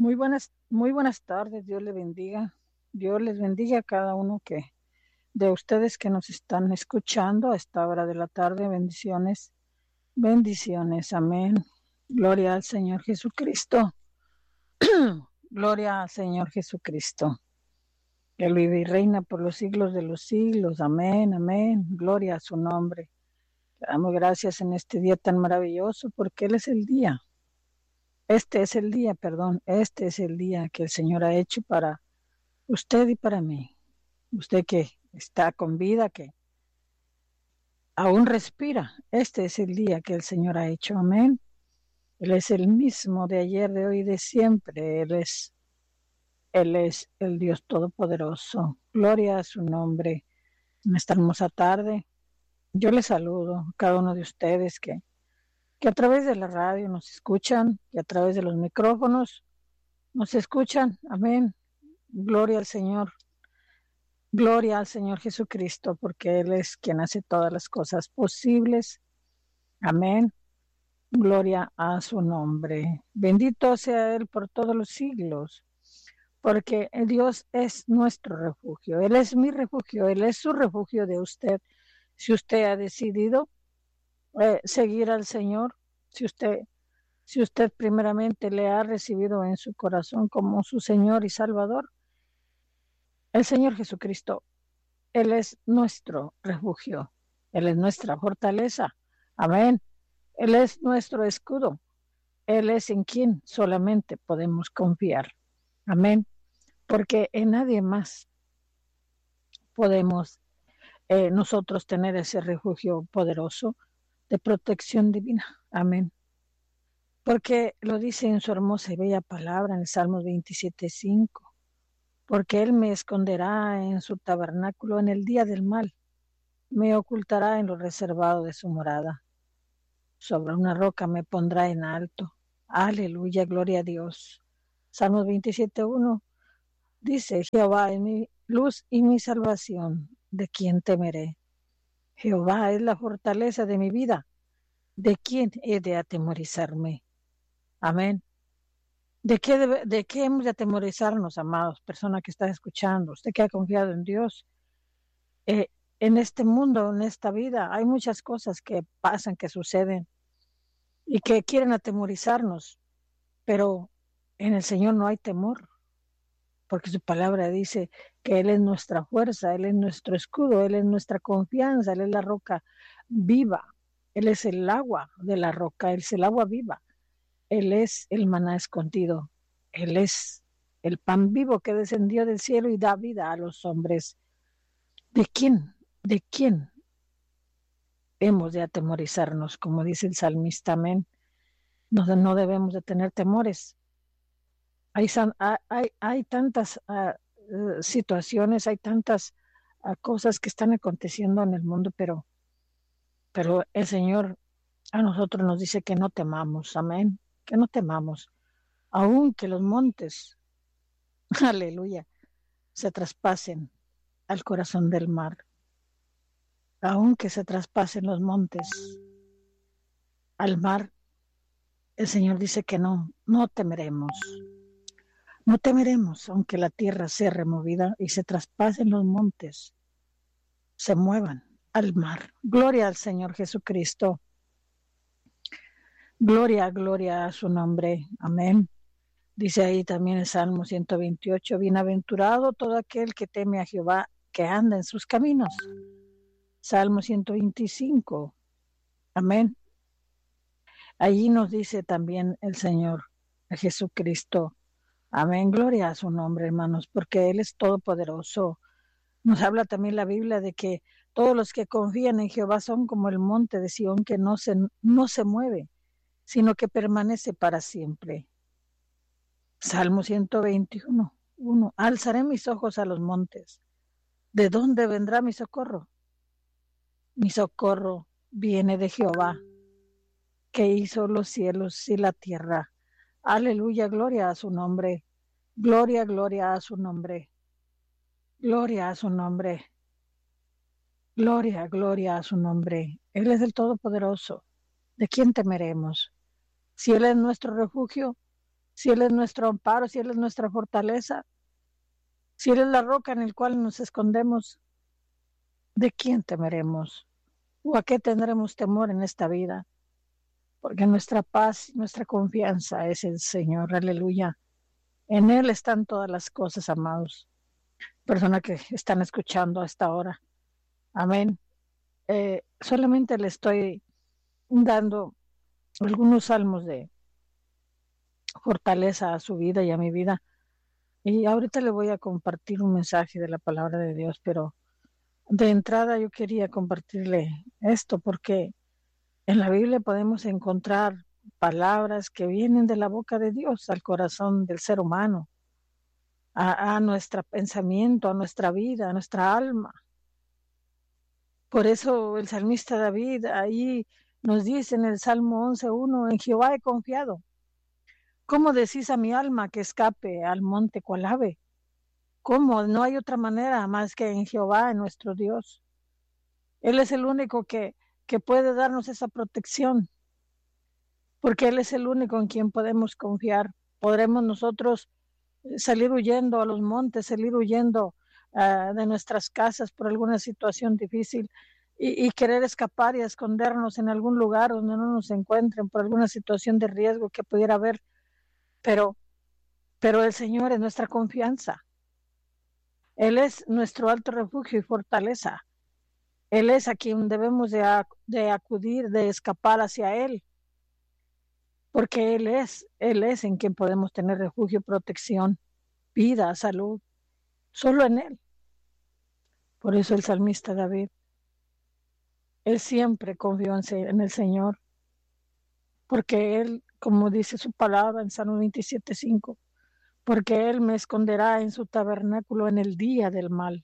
Muy buenas tardes, Dios les bendiga. Dios les bendiga a cada uno de ustedes que nos están escuchando a esta hora de la tarde. Bendiciones, bendiciones, amén. Gloria al Señor Jesucristo. Gloria al Señor Jesucristo. Él vive y reina por los siglos de los siglos. Amén, amén. Gloria a su nombre. Le damos gracias en este día tan maravilloso porque Él es el día. Este es el día, perdón, este es el día que el Señor ha hecho para usted y para mí. Usted que está con vida, que aún respira, este es el día que el Señor ha hecho. Amén. Él es el mismo de ayer, de hoy y de siempre. Él es el Dios Todopoderoso. Gloria a su nombre. En esta hermosa tarde, yo les saludo a cada uno de ustedes que a través de la radio nos escuchan, que a través de los micrófonos nos escuchan. Amén. Gloria al Señor. Gloria al Señor Jesucristo, porque Él es quien hace todas las cosas posibles. Amén. Gloria a su nombre. Bendito sea Él por todos los siglos, porque Dios es nuestro refugio. Él es mi refugio, Él es su refugio de usted. Si usted ha decidido seguir al Señor, si usted, si usted primeramente le ha recibido en su corazón como su Señor y Salvador, el Señor Jesucristo, Él es nuestro refugio, Él es nuestra fortaleza. Amén. Él es nuestro escudo. Él es en quien solamente podemos confiar. Amén. Porque en nadie más podemos nosotros tener ese refugio poderoso de protección divina. Amén. Porque lo dice en su hermosa y bella palabra en el Salmo 27:5. Porque Él me esconderá en su tabernáculo en el día del mal. Me ocultará en lo reservado de su morada. Sobre una roca me pondrá en alto. Aleluya, gloria a Dios. Salmos 27:1 dice, Jehová es mi luz y mi salvación, ¿de quién temeré? Jehová es la fortaleza de mi vida, ¿de quién he de atemorizarme? Amén. ¿De qué hemos de atemorizarnos, amados? Persona que está escuchando, usted que ha confiado en Dios. Eh, en este mundo, en esta vida, hay muchas cosas que pasan, que suceden y que quieren atemorizarnos, pero en el Señor no hay temor, porque su palabra dice que Él es nuestra fuerza, Él es nuestro escudo, Él es nuestra confianza, Él es la roca viva, Él es el agua de la roca, Él es el agua viva, Él es el maná escondido, Él es el pan vivo que descendió del cielo y da vida a los hombres. ¿De quién? ¿De quién hemos de atemorizarnos? Como dice el salmista, amén. No debemos de tener temores. Hay tantas situaciones, hay tantas cosas que están aconteciendo en el mundo, pero el Señor a nosotros nos dice que no temamos, amén, que no temamos, aunque los montes, aleluya, se traspasen al corazón del mar, aunque se traspasen los montes al mar, el Señor dice que no temeremos. No temeremos, aunque la tierra sea removida y se traspasen los montes, se muevan al mar. Gloria al Señor Jesucristo. Gloria, gloria a su nombre. Amén. Dice ahí también el Salmo 128, bienaventurado todo aquel que teme a Jehová, que anda en sus caminos. Salmo 125. Amén. Allí nos dice también el Señor Jesucristo. Amén. Gloria a su nombre, hermanos, porque Él es todopoderoso. Nos habla también la Biblia de que todos los que confían en Jehová son como el monte de Sión que no se mueve, sino que permanece para siempre. Salmo 121. Alzaré mis ojos a los montes. ¿De dónde vendrá mi socorro? Mi socorro viene de Jehová, que hizo los cielos y la tierra. Aleluya, gloria a su nombre. Gloria, gloria a su nombre. Gloria a su nombre. Gloria, gloria a su nombre. Él es el Todopoderoso. ¿De quién temeremos? Si Él es nuestro refugio, si Él es nuestro amparo, si Él es nuestra fortaleza, si Él es la roca en el cual nos escondemos, ¿de quién temeremos? ¿O a qué tendremos temor en esta vida? Porque nuestra paz, nuestra confianza es el Señor, aleluya. En Él están todas las cosas, amados. Personas que están escuchando hasta ahora. Amén. Solamente le estoy dando algunos salmos de fortaleza a su vida y a mi vida. Y ahorita le voy a compartir un mensaje de la palabra de Dios, pero de entrada yo quería compartirle esto porque en la Biblia podemos encontrar palabras que vienen de la boca de Dios al corazón del ser humano, a nuestro pensamiento, a nuestra vida, a nuestra alma. Por eso el salmista David ahí nos dice en el Salmo 11:1, en Jehová he confiado. ¿Cómo decís a mi alma que escape al monte cual ave? ¿Cómo? No hay otra manera más que en Jehová, en nuestro Dios. Él es el único que puede darnos esa protección, porque Él es el único en quien podemos confiar. Podremos nosotros salir huyendo a los montes, salir huyendo de nuestras casas por alguna situación difícil y querer escapar y escondernos en algún lugar donde no nos encuentren por alguna situación de riesgo que pudiera haber, pero el Señor es nuestra confianza. Él es nuestro alto refugio y fortaleza. Él es a quien debemos de acudir, de escapar hacia Él, porque Él es en quien podemos tener refugio, protección, vida, salud, solo en Él. Por eso el salmista David, él siempre confió en el Señor, porque Él, como dice su palabra en Salmo 27:5, porque Él me esconderá en su tabernáculo en el día del mal.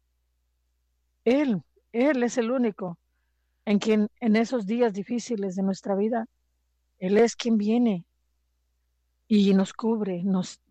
Él es el único en quien en esos días difíciles de nuestra vida, Él es quien viene y nos cubre,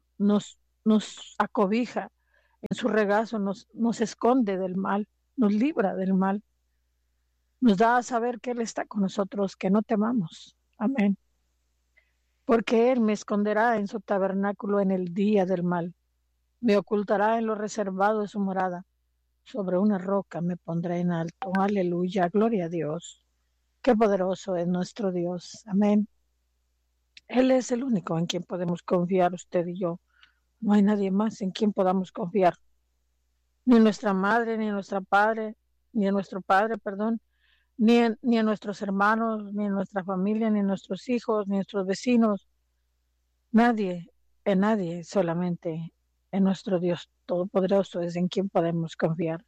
nos acobija en su regazo, nos esconde del mal, nos libra del mal, nos da a saber que Él está con nosotros, que no temamos. Amén. Porque Él me esconderá en su tabernáculo en el día del mal, me ocultará en lo reservado de su morada, sobre una roca me pondrá en alto. Aleluya, gloria a Dios. Qué poderoso es nuestro Dios. Amén. Él es el único en quien podemos confiar, usted y yo. No hay nadie más en quien podamos confiar. Ni nuestra madre, ni nuestra padre, ni en nuestro padre, perdón, ni en nuestros hermanos, ni en nuestra familia, ni en nuestros hijos, ni en nuestros vecinos. Nadie, en nadie, solamente en nuestro Dios Todopoderoso es en quien podemos confiar.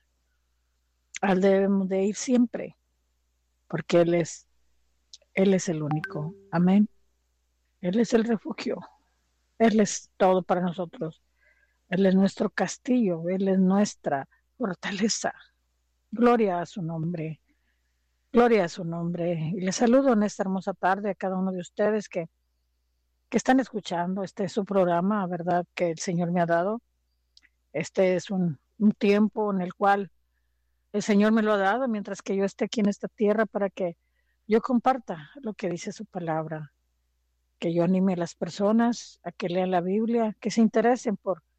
Al debemos de ir siempre, porque Él es el único. Amén. Él es el refugio. Él es todo para nosotros. Él es nuestro castillo. Él es nuestra fortaleza. Gloria a su nombre. Gloria a su nombre. Y les saludo en esta hermosa tarde a cada uno de ustedes que están escuchando. Este es su programa, ¿verdad? Que el Señor me ha dado. Este es un tiempo en el cual el Señor me lo ha dado mientras que yo esté aquí en esta tierra para que yo comparta lo que dice su palabra, que yo anime a las personas a que lean la Biblia, que se interesen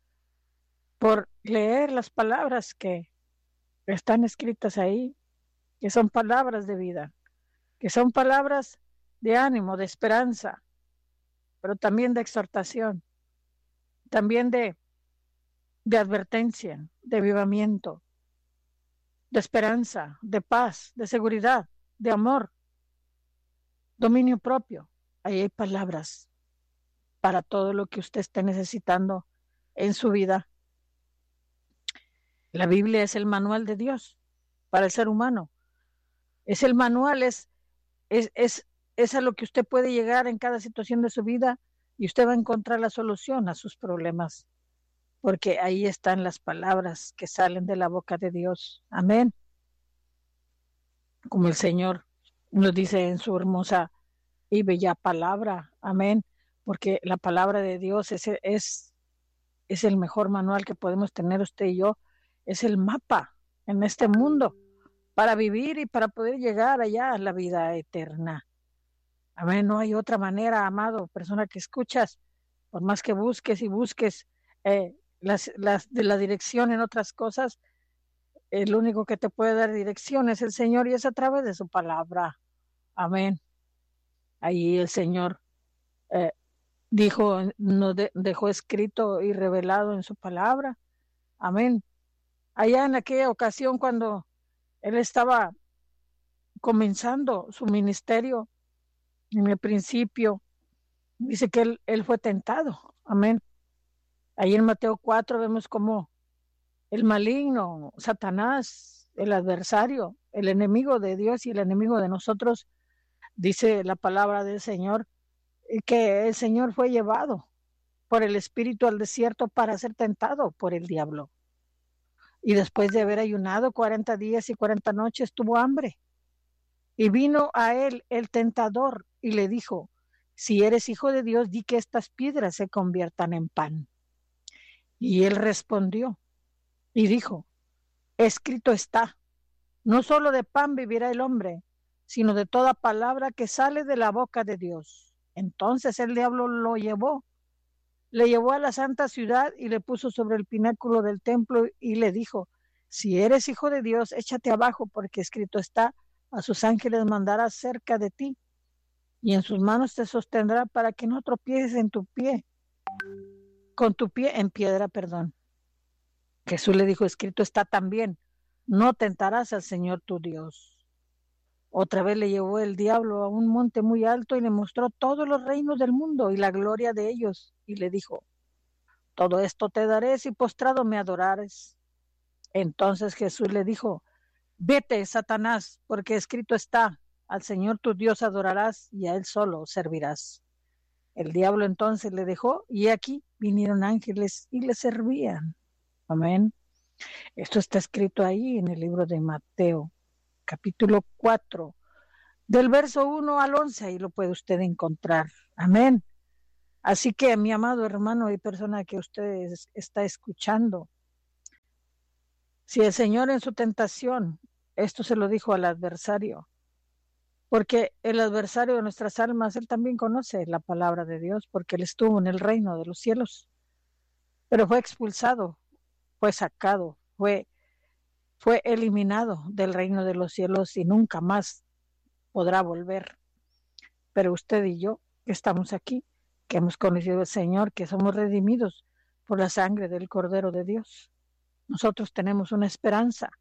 por leer las palabras que están escritas ahí, que son palabras de vida, que son palabras de ánimo, de esperanza, pero también de exhortación, también de advertencia, de avivamiento, de esperanza, de paz, de seguridad, de amor, dominio propio. Ahí hay palabras para todo lo que usted esté necesitando en su vida. La Biblia es el manual de Dios para el ser humano. Es el manual, es a lo que usted puede llegar en cada situación de su vida y usted va a encontrar la solución a sus problemas, porque ahí están las palabras que salen de la boca de Dios. Amén. Como el Señor nos dice en su hermosa y bella palabra. Amén. Porque la palabra de Dios es el mejor manual que podemos tener usted y yo. Es el mapa en este mundo para vivir y para poder llegar allá a la vida eterna. Amén. No hay otra manera, amado, persona que escuchas. Por más que busques y busques de la dirección en otras cosas, el único que te puede dar dirección es el Señor y es a través de su palabra. Amén. Ahí el Señor eh, nos dejó escrito y revelado en su palabra. Amén. Allá en aquella ocasión cuando él estaba comenzando su ministerio, en el principio, dice que él fue tentado. Amén. Ahí en Mateo 4 vemos cómo el maligno, Satanás, el adversario, el enemigo de Dios y el enemigo de nosotros, dice la palabra del Señor, que el Señor fue llevado por el Espíritu al desierto para ser tentado por el diablo. Y después de haber ayunado 40 días y 40 noches, tuvo hambre. Y vino a él el tentador y le dijo, si eres hijo de Dios, di que estas piedras se conviertan en pan. Y él respondió y dijo, escrito está, no solo de pan vivirá el hombre, sino de toda palabra que sale de la boca de Dios. Entonces el diablo le llevó a la santa ciudad y le puso sobre el pináculo del templo y le dijo, si eres hijo de Dios, échate abajo, porque escrito está, a sus ángeles mandará cerca de ti, y en sus manos te sostendrá para que no tropieces con tu pie en piedra, perdón. Jesús le dijo, escrito está también, no tentarás al Señor tu Dios. Otra vez le llevó el diablo a un monte muy alto y le mostró todos los reinos del mundo y la gloria de ellos, y le dijo, todo esto te daré si postrado me adorares. Entonces Jesús le dijo, vete, Satanás, porque escrito está, al Señor tu Dios adorarás y a él solo servirás. El diablo entonces le dejó y aquí vinieron ángeles y le servían. Amén. Esto está escrito ahí en el libro de Mateo, capítulo 4, del verso 1 al 11, ahí lo puede usted encontrar. Amén. Así que, mi amado hermano y persona que usted está escuchando, si el Señor en su tentación, esto se lo dijo al adversario, porque el adversario de nuestras almas, él también conoce la palabra de Dios, porque él estuvo en el reino de los cielos, pero fue expulsado, fue sacado, fue eliminado del reino de los cielos y nunca más podrá volver. Pero usted y yo, que estamos aquí, que hemos conocido al Señor, que somos redimidos por la sangre del Cordero de Dios, nosotros tenemos una esperanza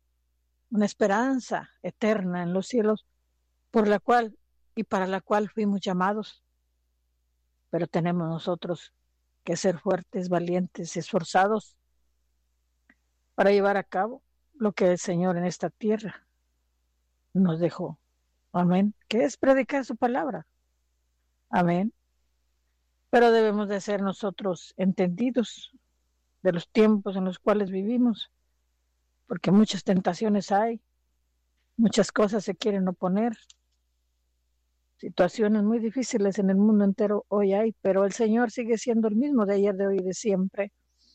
eterna en los cielos, por la cual y para la cual fuimos llamados. Pero tenemos nosotros que ser fuertes, valientes, esforzados para llevar a cabo lo que el Señor en esta tierra nos dejó. Amén. Que es predicar su palabra. Amén. Pero debemos de ser nosotros entendidos de los tiempos en los cuales vivimos, porque muchas tentaciones hay, muchas cosas se quieren oponer, situaciones muy difíciles en el mundo entero hoy hay, pero el Señor sigue siendo el mismo de ayer, de hoy y de siempre.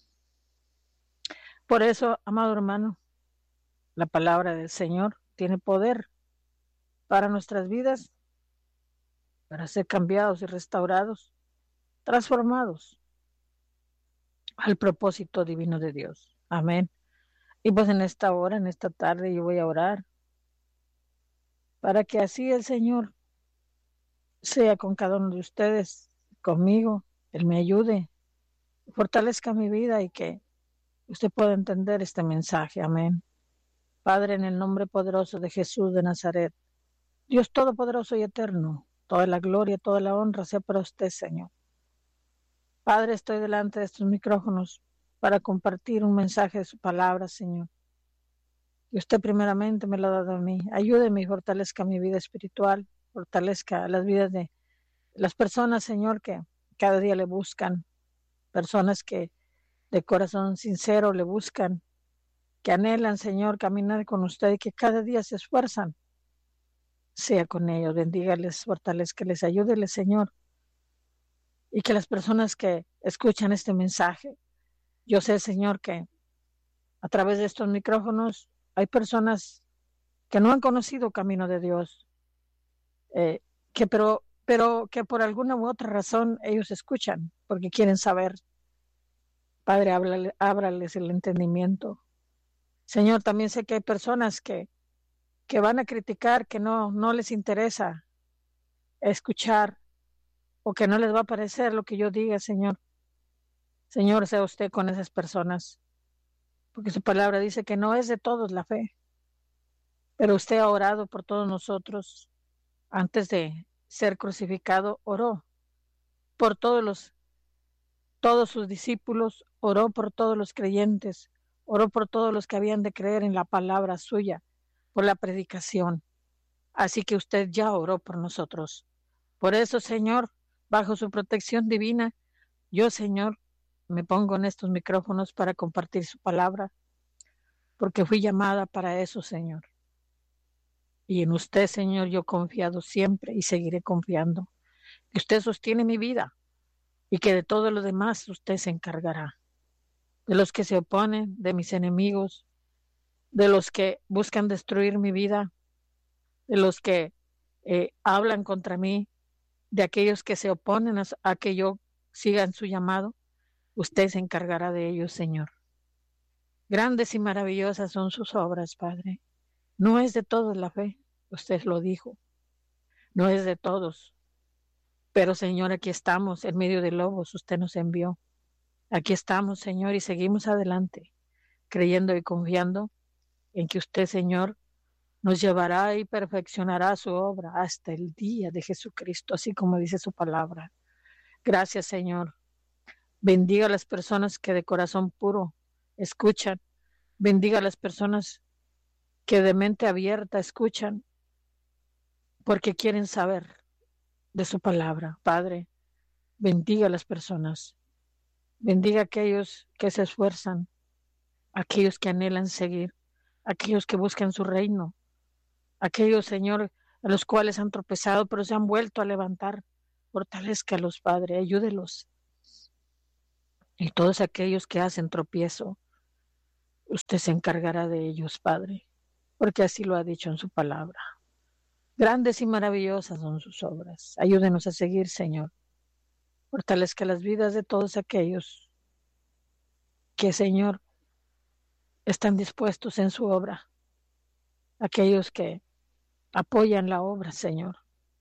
Por eso, amado hermano, la palabra del Señor tiene poder para nuestras vidas, para ser cambiados y restaurados, transformados al propósito divino de Dios. Amén. Y pues en esta hora, en esta tarde, yo voy a orar para que así el Señor sea con cada uno de ustedes, conmigo, Él me ayude, fortalezca mi vida y que usted pueda entender este mensaje. Amén. Padre, en el nombre poderoso de Jesús de Nazaret, Dios todopoderoso y eterno, toda la gloria, toda la honra sea para usted, Señor. Padre, estoy delante de estos micrófonos para compartir un mensaje de su palabra, Señor. Y usted primeramente me lo ha dado a mí. Ayúdeme y fortalezca mi vida espiritual, fortalezca las vidas de las personas, Señor, que cada día le buscan, personas que de corazón sincero le buscan, que anhelan, Señor, caminar con usted y que cada día se esfuerzan. Sea con ellos, bendígales, fortalezcales, ayúdeles, Señor. Y que las personas que escuchan este mensaje, yo sé, Señor, que a través de estos micrófonos hay personas que no han conocido camino de Dios, pero pero que por alguna u otra razón ellos escuchan, porque quieren saber. Padre, ábrales el entendimiento. Señor, también sé que hay personas que van a criticar, que no les interesa escuchar o que no les va a parecer lo que yo diga, Señor. Señor, sea usted con esas personas, porque su palabra dice que no es de todos la fe, pero usted ha orado por todos nosotros. Antes de ser crucificado, oró por todos sus discípulos, oró por todos los creyentes, oró por todos los que habían de creer en la palabra suya, por la predicación. Así que usted ya oró por nosotros. Por eso, Señor, bajo su protección divina, yo, Señor, me pongo en estos micrófonos para compartir su palabra, porque fui llamada para eso, Señor. Y en usted, Señor, yo he confiado siempre y seguiré confiando. Que usted sostiene mi vida y que de todo lo demás usted se encargará. De los que se oponen, de mis enemigos, de los que buscan destruir mi vida, de los que hablan contra mí, de aquellos que se oponen a que yo siga en su llamado, usted se encargará de ellos, Señor. Grandes y maravillosas son sus obras, Padre. No es de todos la fe, usted lo dijo, no es de todos. Pero, Señor, aquí estamos en medio de lobos, usted nos envió. Aquí estamos, Señor, y seguimos adelante, creyendo y confiando en que usted, Señor, nos llevará y perfeccionará su obra hasta el día de Jesucristo, así como dice su palabra. Gracias, Señor. Bendiga a las personas que de corazón puro escuchan. Bendiga a las personas que de mente abierta escuchan porque quieren saber de su palabra. Padre, bendiga a las personas. Bendiga a aquellos que se esfuerzan, aquellos que anhelan seguir, aquellos que buscan su reino, aquellos, Señor, a los cuales han tropezado, pero se han vuelto a levantar. Fortalézcalos, Padre, ayúdelos. Y todos aquellos que hacen tropiezo, usted se encargará de ellos, Padre, porque así lo ha dicho en su palabra. Grandes y maravillosas son sus obras. Ayúdenos a seguir, Señor. Fortalezca las vidas de todos aquellos que, Señor, están dispuestos en su obra. Aquellos que apoyan la obra, Señor.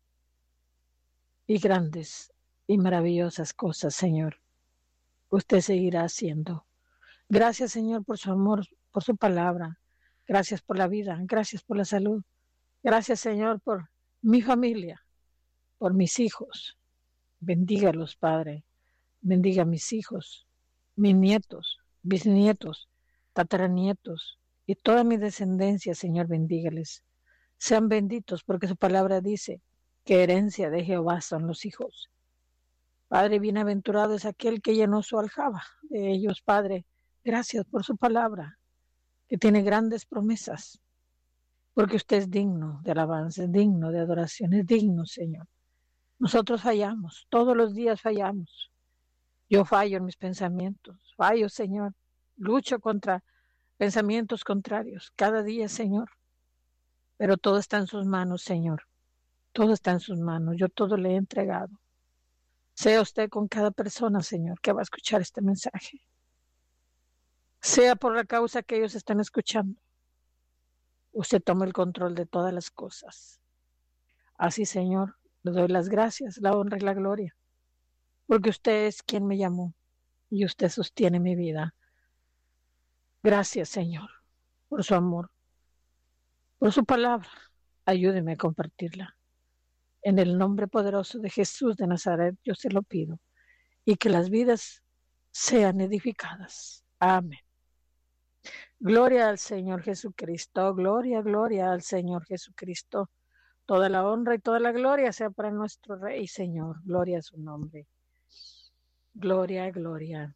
Y grandes y maravillosas cosas, Señor, usted seguirá haciendo. Gracias, Señor, por su amor, por su palabra. Gracias por la vida. Gracias por la salud. Gracias, Señor, por mi familia, por mis hijos. Bendígalos, Padre. Bendiga a mis hijos, mis nietos, bisnietos, tataranietos y toda mi descendencia, Señor, bendígales. Sean benditos porque su palabra dice que herencia de Jehová son los hijos. Padre, bienaventurado es aquel que llenó su aljaba de ellos, Padre. Gracias por su palabra, que tiene grandes promesas, porque usted es digno de alabanza, es digno de adoración, es digno, Señor. Nosotros fallamos, todos los días fallamos. Yo fallo en mis pensamientos, fallo, Señor. Lucho contra pensamientos contrarios cada día, Señor. Pero todo está en sus manos, Señor. Todo está en sus manos. Yo todo le he entregado. Sea usted con cada persona, Señor, que va a escuchar este mensaje. Sea por la causa que ellos están escuchando. Usted toma el control de todas las cosas. Así, Señor, le doy las gracias, la honra y la gloria. Porque usted es quien me llamó y usted sostiene mi vida. Gracias, Señor, por su amor, por su palabra. Ayúdeme a compartirla. En el nombre poderoso de Jesús de Nazaret, yo se lo pido. Y que las vidas sean edificadas. Amén. Gloria al Señor Jesucristo. Gloria, gloria al Señor Jesucristo. Toda la honra y toda la gloria sea para nuestro Rey, Señor. Gloria a su nombre. Gloria, gloria.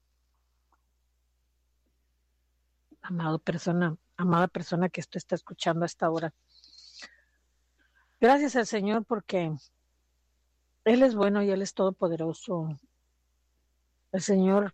Amada persona que esto está escuchando a esta hora. Gracias al Señor porque Él es bueno y Él es todopoderoso. El Señor,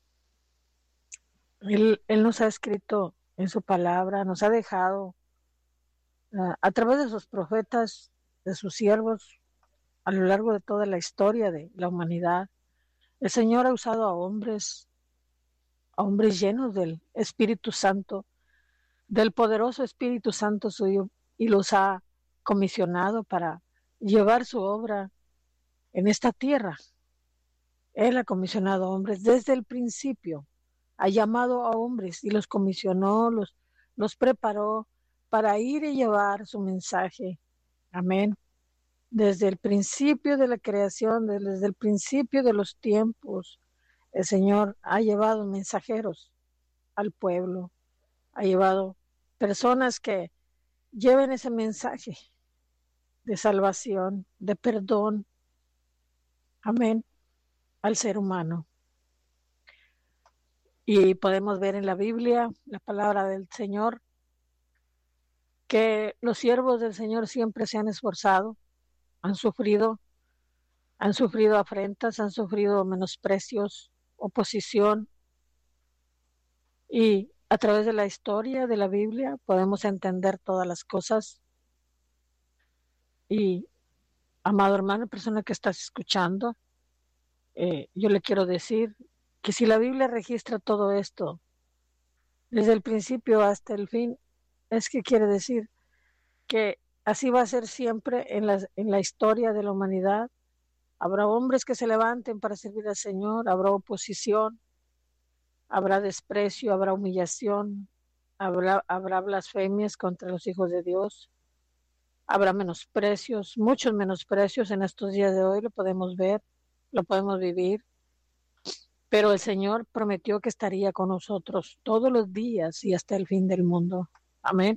Él nos ha escrito en su palabra, nos ha dejado a través de sus profetas, de sus siervos, a lo largo de toda la historia de la humanidad. El Señor ha usado a hombres llenos del Espíritu Santo, del poderoso Espíritu Santo suyo, y los ha comisionado para llevar su obra en esta tierra. Él ha comisionado hombres desde el principio, ha llamado a hombres y los comisionó, los preparó para ir y llevar su mensaje. Amén. Desde el principio de la creación, desde el principio de los tiempos, el Señor ha llevado mensajeros al pueblo, ha llevado personas que lleven ese mensaje de salvación, de perdón, amén, al ser humano. Y podemos ver en la Biblia, la palabra del Señor, que los siervos del Señor siempre se han esforzado, han sufrido afrentas, han sufrido menosprecios, oposición, y a través de la historia de la Biblia podemos entender todas las cosas. Y, amado hermano, persona que estás escuchando, yo le quiero decir que si la Biblia registra todo esto, desde el principio hasta el fin, es que quiere decir que así va a ser siempre en la historia de la humanidad. Habrá hombres que se levanten para servir al Señor, habrá oposición, habrá desprecio, habrá humillación, habrá blasfemias contra los hijos de Dios, habrá menosprecios, muchos menosprecios en estos días de hoy, lo podemos ver, lo podemos vivir, pero el Señor prometió que estaría con nosotros todos los días y hasta el fin del mundo. Amén.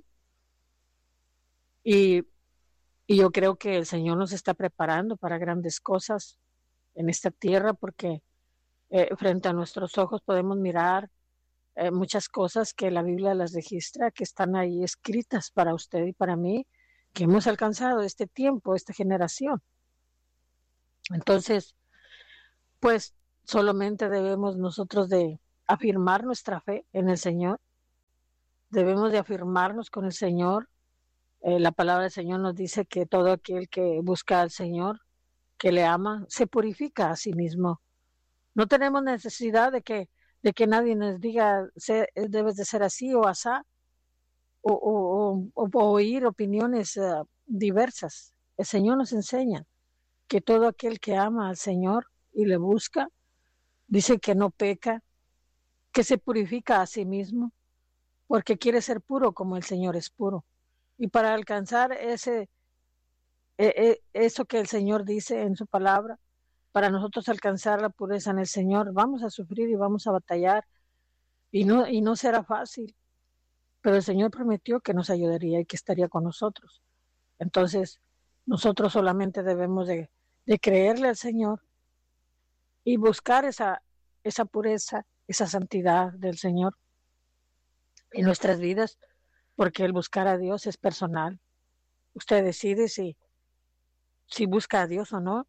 Y yo creo que el Señor nos está preparando para grandes cosas en esta tierra, porque frente a nuestros ojos podemos mirar muchas cosas que la Biblia las registra, que están ahí escritas para usted y para mí, que hemos alcanzado este tiempo, esta generación. Entonces, pues solamente debemos nosotros de afirmar nuestra fe en el Señor, debemos de afirmarnos con el Señor. La palabra del Señor nos dice que todo aquel que busca al Señor, que le ama, se purifica a sí mismo. No tenemos necesidad de que nadie nos diga, debes de ser así o asá, o oír opiniones diversas. El Señor nos enseña que todo aquel que ama al Señor y le busca, dice que no peca, que se purifica a sí mismo, porque quiere ser puro como el Señor es puro. Y para alcanzar eso que el Señor dice en su palabra, para nosotros alcanzar la pureza en el Señor, vamos a sufrir y vamos a batallar, y no será fácil, pero el Señor prometió que nos ayudaría y que estaría con nosotros. Entonces, nosotros solamente debemos de creerle al Señor y buscar esa pureza, esa santidad del Señor en nuestras vidas, porque el buscar a Dios es personal. Usted decide si busca a Dios o no,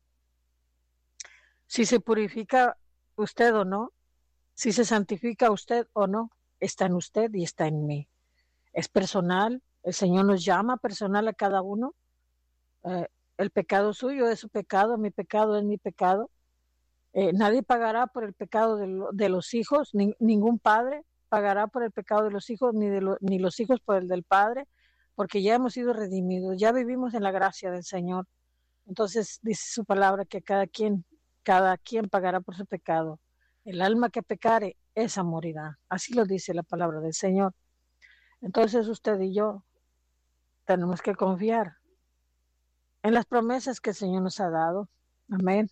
si se purifica usted o no, si se santifica usted o no. Está en usted y está en mí. Es personal. El Señor nos llama personal a cada uno. El pecado suyo es su pecado, mi pecado es mi pecado. Nadie pagará por el pecado de los hijos, ningún padre pagará por el pecado de los hijos, ni los hijos por el del padre, porque ya hemos sido redimidos, ya vivimos en la gracia del Señor. Entonces dice su palabra que cada quien pagará por su pecado. El alma que pecare, esa morirá. Así lo dice la palabra del Señor. Entonces usted y yo tenemos que confiar en las promesas que el Señor nos ha dado. Amén.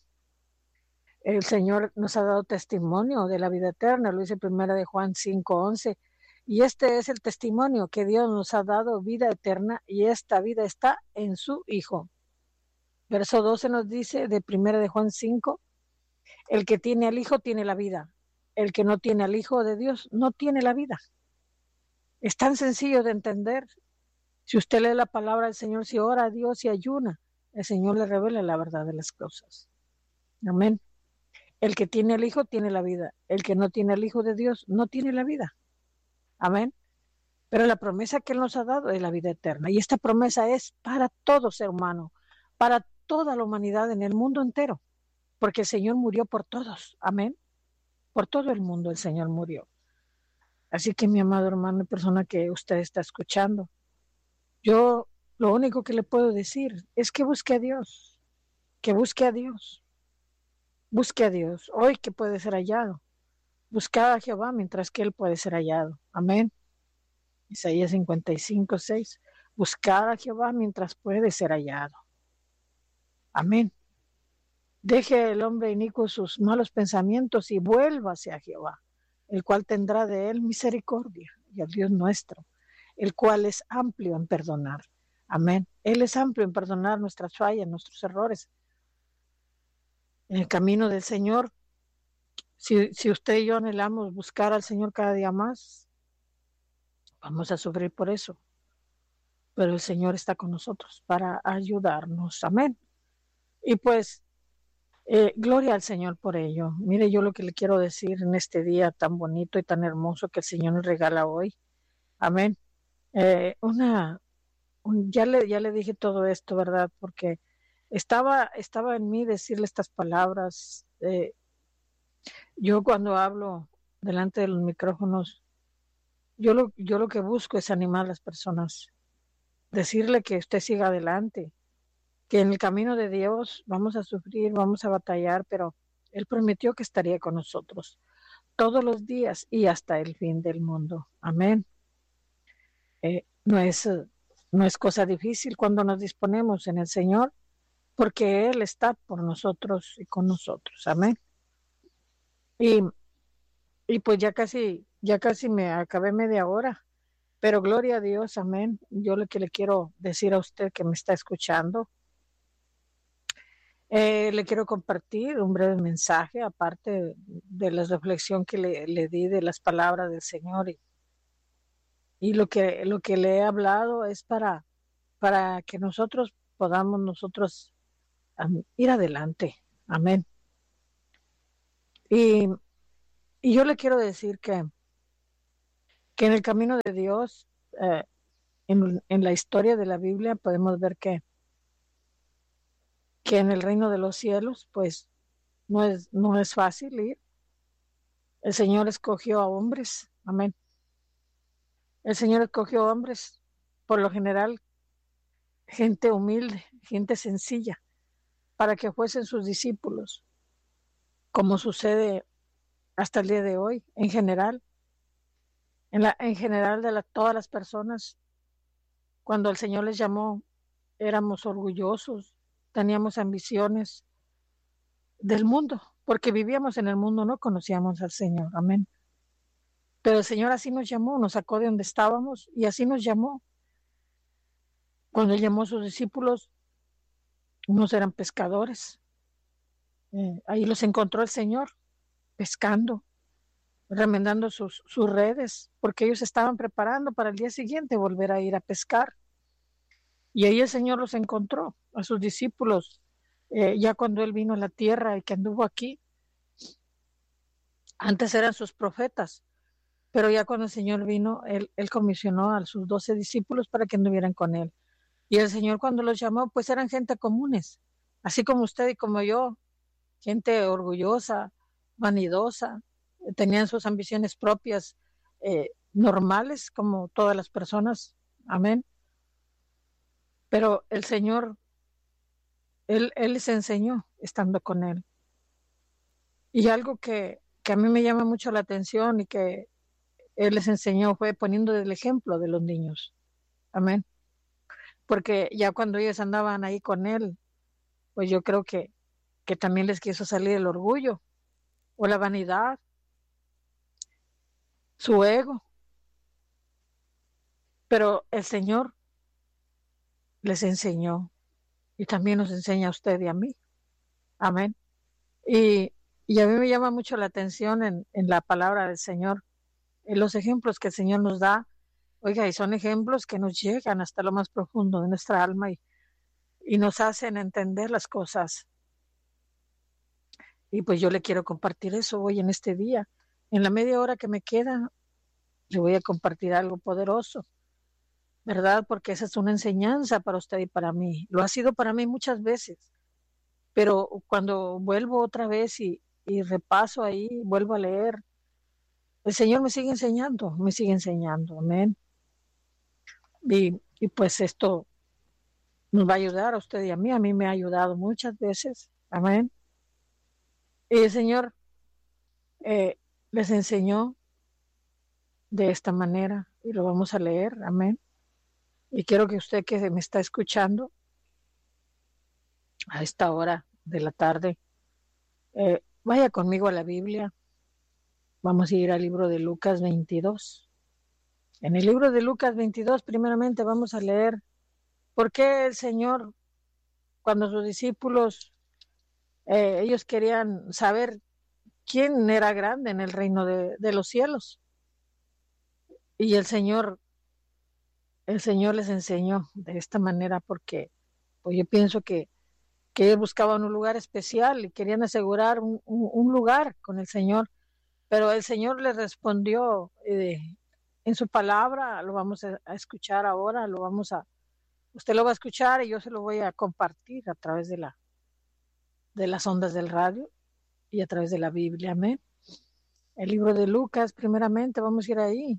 El Señor nos ha dado testimonio de la vida eterna, lo dice 1 de Juan 5:11. Y este es el testimonio, que Dios nos ha dado vida eterna, y esta vida está en su Hijo. Verso 12 nos dice de 1 de Juan 5, el que tiene al Hijo tiene la vida. El que no tiene al Hijo de Dios no tiene la vida. Es tan sencillo de entender. Si usted lee la palabra del Señor, si ora a Dios y ayuna, el Señor le revela la verdad de las cosas. Amén. El que tiene al Hijo tiene la vida. El que no tiene al Hijo de Dios no tiene la vida. Amén. Pero la promesa que Él nos ha dado es la vida eterna. Y esta promesa es para todo ser humano, para toda la humanidad en el mundo entero, porque el Señor murió por todos, amén. Por todo el mundo el Señor murió. Así que mi amado hermano y persona que usted está escuchando, yo lo único que le puedo decir es que busque a Dios, que busque a Dios, busque a Dios, hoy que puede ser hallado. Buscad a Jehová mientras que Él puede ser hallado. Amén. Isaías 55:6. Buscad a Jehová mientras puede ser hallado. Amén. Deje el hombre inicuo sus malos pensamientos y vuélvase a Jehová, el cual tendrá de él misericordia, y al Dios nuestro, el cual es amplio en perdonar. Amén. Él es amplio en perdonar nuestras fallas, nuestros errores. En el camino del Señor, si usted y yo anhelamos buscar al Señor cada día más, vamos a sufrir por eso. Pero el Señor está con nosotros para ayudarnos. Amén. Y pues, gloria al Señor por ello. Mire, yo lo que le quiero decir en este día tan bonito y tan hermoso que el Señor nos regala hoy. Amén. Ya le dije todo esto, ¿verdad? Porque estaba en mí decirle estas palabras. Yo cuando hablo delante de los micrófonos, yo lo que busco es animar a las personas. Decirle que usted siga adelante, que en el camino de Dios vamos a sufrir, vamos a batallar, pero Él prometió que estaría con nosotros todos los días y hasta el fin del mundo. Amén. No es cosa difícil cuando nos disponemos en el Señor, porque Él está por nosotros y con nosotros. Amén. Y pues ya casi me acabé media hora, pero gloria a Dios, amén. Yo lo que le quiero decir a usted que me está escuchando, le quiero compartir un breve mensaje, aparte de la reflexión que le di de las palabras del Señor. Y lo que le he hablado es para que nosotros podamos ir adelante. Amén. Y yo le quiero decir que en el camino de Dios, en la historia de la Biblia, podemos ver que en el reino de los cielos, pues no es fácil ir. El Señor escogió a hombres, amén. El Señor escogió a hombres, por lo general, gente humilde, gente sencilla, para que fuesen sus discípulos, como sucede hasta el día de hoy, en general. En general de todas las personas, cuando el Señor les llamó, éramos orgullosos, teníamos ambiciones del mundo, porque vivíamos en el mundo, no conocíamos al Señor, amén. Pero el Señor así nos llamó, nos sacó de donde estábamos y así nos llamó. Cuando Él llamó a sus discípulos, unos eran pescadores. Ahí los encontró el Señor, pescando, remendando sus redes, porque ellos estaban preparando para el día siguiente volver a ir a pescar. Y ahí el Señor los encontró, a sus discípulos, ya cuando Él vino a la tierra y que anduvo aquí. Antes eran sus profetas, pero ya cuando el Señor vino, Él comisionó a sus 12 discípulos para que anduvieran con Él. Y el Señor cuando los llamó, pues eran gente comunes, así como usted y como yo, gente orgullosa, vanidosa, tenían sus ambiciones propias, normales, como todas las personas, amén. Pero el Señor, Él les enseñó estando con Él. Y algo que a mí me llama mucho la atención y que Él les enseñó fue poniendo el ejemplo de los niños, amén. Porque ya cuando ellos andaban ahí con Él, pues yo creo que también les quiso salir el orgullo o la vanidad, su ego. Pero el Señor les enseñó y también nos enseña a usted y a mí. Amén. Y a mí me llama mucho la atención en la palabra del Señor, en los ejemplos que el Señor nos da. Oiga, y son ejemplos que nos llegan hasta lo más profundo de nuestra alma y nos hacen entender las cosas. Y pues yo le quiero compartir eso hoy en este día. En la media hora que me queda, le voy a compartir algo poderoso, ¿verdad? Porque esa es una enseñanza para usted y para mí. Lo ha sido para mí muchas veces. pero cuando vuelvo otra vez y repaso ahí, vuelvo a leer, el Señor me sigue enseñando, amén. Y pues esto nos va a ayudar a usted y a mí me ha ayudado muchas veces, amén. Y el Señor les enseñó de esta manera y lo vamos a leer, amén. Y quiero que usted que me está escuchando a esta hora de la tarde, vaya conmigo a la Biblia. Vamos a ir al libro de Lucas 22. En el libro de Lucas 22, primeramente vamos a leer por qué el Señor, cuando sus discípulos, ellos querían saber quién era grande en el reino de los cielos. Y el Señor les enseñó de esta manera porque pues yo pienso que ellos buscaban un lugar especial y querían asegurar un lugar con el Señor, pero el Señor les respondió en su palabra, lo vamos a escuchar ahora, usted lo va a escuchar y yo se lo voy a compartir a través de las ondas del radio y a través de la Biblia, amén. El libro de Lucas, primeramente, vamos a ir ahí.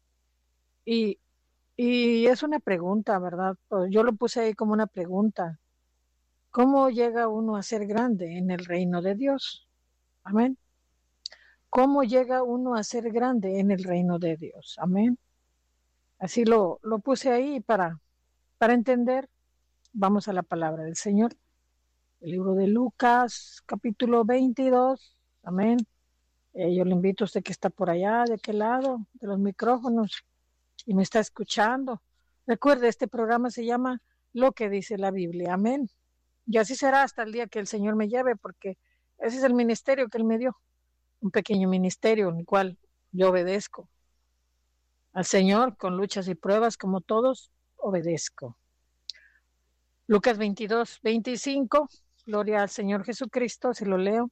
Y es una pregunta, ¿verdad? Yo lo puse ahí como una pregunta. ¿Cómo llega uno a ser grande en el reino de Dios? Amén. ¿Cómo llega uno a ser grande en el reino de Dios? Amén. Así lo puse ahí para entender. Vamos a la palabra del Señor. El libro de Lucas, capítulo 22. Amén. Yo le invito a usted que está por allá, de aquel lado, de los micrófonos, y me está escuchando. Recuerde, este programa se llama Lo que dice la Biblia. Amén. Y así será hasta el día que el Señor me lleve, porque ese es el ministerio que Él me dio. Un pequeño ministerio en el cual yo obedezco al Señor con luchas y pruebas, como todos, obedezco. Lucas 22, 25, gloria al Señor Jesucristo, se lo leo.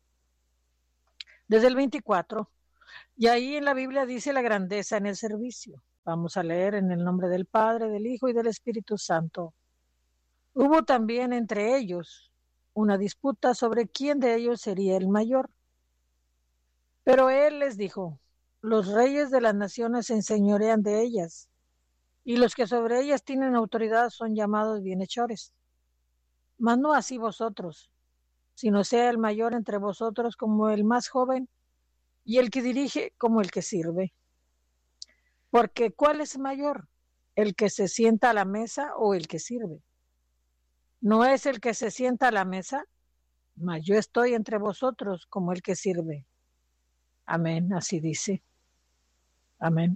Desde el 24, y ahí en la Biblia dice la grandeza en el servicio. Vamos a leer en el nombre del Padre, del Hijo y del Espíritu Santo. Hubo también entre ellos una disputa sobre quién de ellos sería el mayor. Pero él les dijo: los reyes de las naciones se enseñorean de ellas, y los que sobre ellas tienen autoridad son llamados bienhechores. Mas no así vosotros, sino sea el mayor entre vosotros como el más joven, y el que dirige como el que sirve. Porque ¿cuál es mayor? ¿El que se sienta a la mesa o el que sirve? ¿No es el que se sienta a la mesa? Mas yo estoy entre vosotros como el que sirve. Amén, así dice. Amén.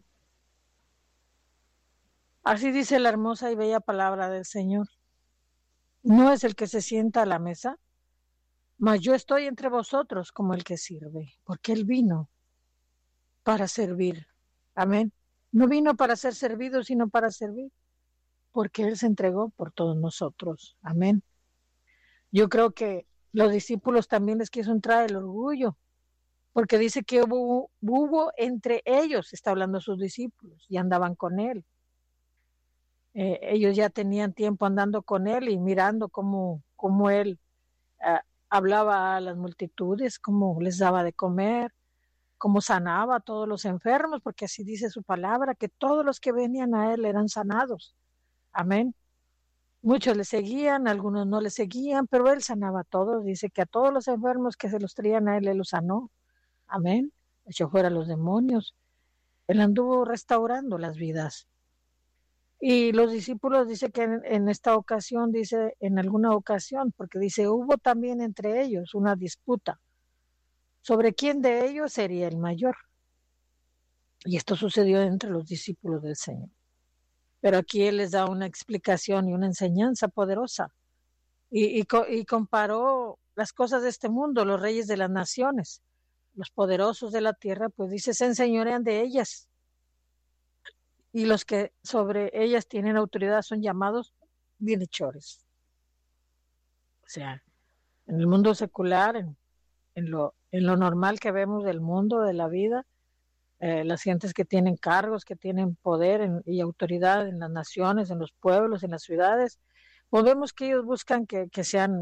Así dice la hermosa y bella palabra del Señor. No es el que se sienta a la mesa, mas yo estoy entre vosotros como el que sirve, porque Él vino para servir. Amén. No vino para ser servido, sino para servir, porque Él se entregó por todos nosotros. Amén. Yo creo que los discípulos también les quiso entrar el orgullo, porque dice que hubo entre ellos, está hablando sus discípulos, y andaban con Él. Ellos ya tenían tiempo andando con Él y mirando cómo Él hablaba a las multitudes, cómo les daba de comer, cómo sanaba a todos los enfermos, porque así dice su palabra, que todos los que venían a Él eran sanados. Amén. Muchos le seguían, algunos no le seguían, pero Él sanaba a todos. Dice que a todos los enfermos que se los traían a Él los sanó. Amén. Echó fuera a los demonios. Él anduvo restaurando las vidas. Y los discípulos dice que en esta ocasión, dice en alguna ocasión, porque dice, hubo también entre ellos una disputa sobre quién de ellos sería el mayor. Y esto sucedió entre los discípulos del Señor. Pero aquí Él les da una explicación y una enseñanza poderosa. Y comparó las cosas de este mundo, los reyes de las naciones, los poderosos de la tierra, pues dice, se enseñorean de ellas. Y los que sobre ellas tienen autoridad son llamados bienhechores. O sea, en el mundo secular, en lo normal que vemos del mundo, de la vida, las gentes que tienen cargos, que tienen poder y autoridad en las naciones, en los pueblos, en las ciudades, pues vemos que ellos buscan que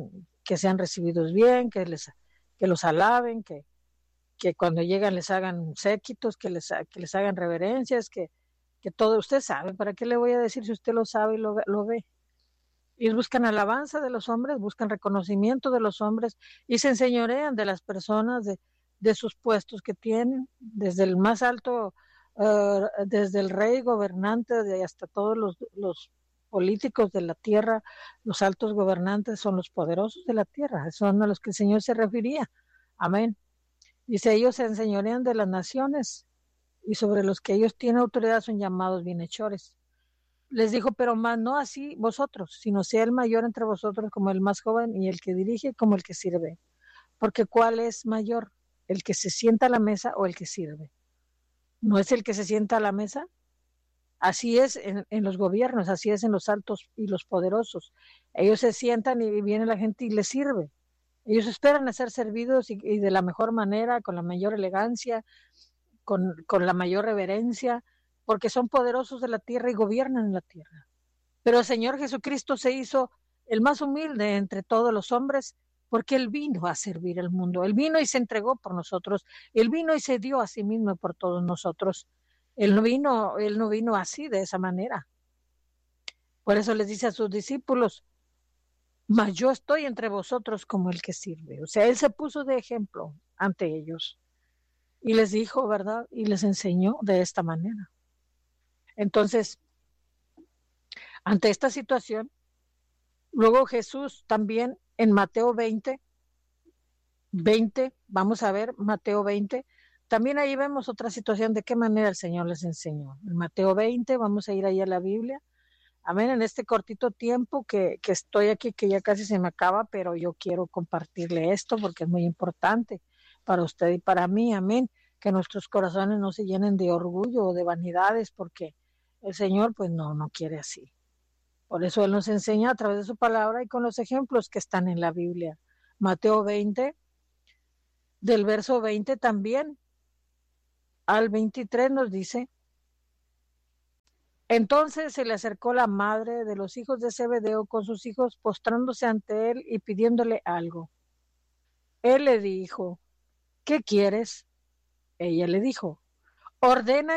que sean recibidos bien, que los alaben, que cuando llegan les hagan séquitos, que les hagan reverencias, que todo usted sabe. ¿Para qué le voy a decir si usted lo sabe y lo ve? Ellos buscan alabanza de los hombres, buscan reconocimiento de los hombres y se enseñorean de las personas, de sus puestos que tienen, desde el más alto, desde el rey gobernante hasta todos los políticos de la tierra. Los altos gobernantes son los poderosos de la tierra, son a los que el Señor se refería. Amén. Dice, ellos se enseñorean de las naciones y sobre los que ellos tienen autoridad son llamados bienhechores. Les dijo, pero más no así vosotros, sino sea el mayor entre vosotros como el más joven y el que dirige como el que sirve. Porque ¿cuál es mayor? ¿El que se sienta a la mesa o el que sirve? ¿No es el que se sienta a la mesa? Así es en los gobiernos, así es en los altos y los poderosos. Ellos se sientan y viene la gente y les sirve. Ellos esperan a ser servidos y de la mejor manera, con la mayor elegancia, con la mayor reverencia, porque son poderosos de la tierra y gobiernan en la tierra. Pero el Señor Jesucristo se hizo el más humilde entre todos los hombres porque Él vino a servir al mundo. Él vino y se entregó por nosotros. Él vino y se dio a sí mismo por todos nosotros. Él no vino así, de esa manera. Por eso les dice a sus discípulos, mas yo estoy entre vosotros como el que sirve. O sea, Él se puso de ejemplo ante ellos y les dijo, ¿verdad? Y les enseñó de esta manera. Entonces, ante esta situación, luego Jesús también en Mateo 20, vamos a ver Mateo 20, también ahí vemos otra situación de qué manera el Señor les enseñó. En Mateo 20, vamos a ir ahí a la Biblia. Amén, en este cortito tiempo que estoy aquí, que ya casi se me acaba, pero yo quiero compartirle esto porque es muy importante para usted y para mí. Amén, que nuestros corazones no se llenen de orgullo o de vanidades, porque el Señor pues no quiere así. Por eso Él nos enseña a través de su palabra y con los ejemplos que están en la Biblia. Mateo 20, del verso 20 también al 23 nos dice, entonces se le acercó la madre de los hijos de Zebedeo con sus hijos postrándose ante él y pidiéndole algo. Él le dijo, ¿qué quieres? Ella le dijo, ordena